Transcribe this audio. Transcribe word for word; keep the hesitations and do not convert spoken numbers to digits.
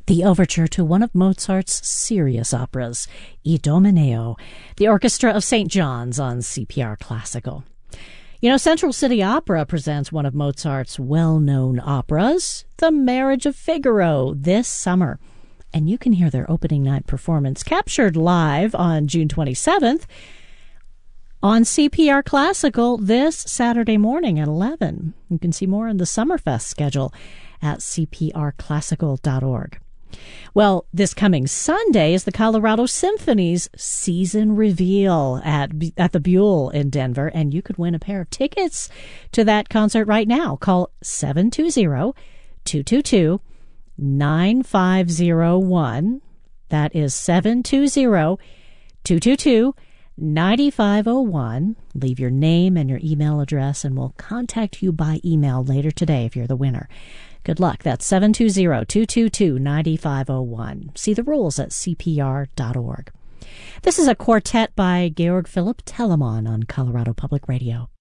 the overture to one of Mozart's serious operas, Idomeneo, the Orchestra of Saint John's on C P R Classical. You know, Central City Opera presents one of Mozart's well-known operas, The Marriage of Figaro, this summer. And you can hear their opening night performance captured live on June twenty-seventh on C P R Classical this Saturday morning at eleven. You can see more on the Summerfest schedule at c p r classical dot org. Well, this coming Sunday is the Colorado Symphony's season reveal at at the Buell in Denver, and you could win a pair of tickets to that concert right now. Call seven two zero, two two two, nine five zero one. That is seven two zero, two two two, nine five zero one. Leave your name and your email address, and we'll contact you by email later today if you're the winner. Good luck. That's seven two zero, two two two, nine five zero one. See the rules at c p r dot org. This is a quartet by Georg Philipp Telemann on Colorado Public Radio.